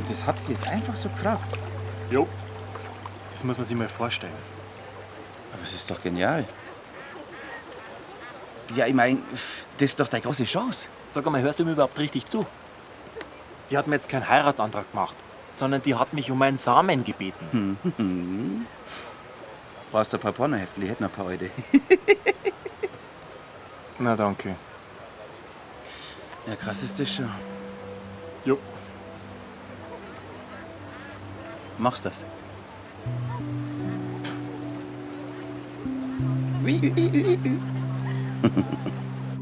Und das hat sie jetzt einfach so gefragt. Jo. Das muss man sich mal vorstellen. Aber es ist doch genial. Ja, ich meine, das ist doch deine große Chance. Sag einmal, hörst du mir überhaupt richtig zu? Die hat mir jetzt keinen Heiratsantrag gemacht, sondern die hat mich um meinen Samen gebeten. Brauchst du ein paar Pornoheftel? Ich hätte noch ein paar heute. Na, danke. Ja, krass ist das schon. Jo. Machst das?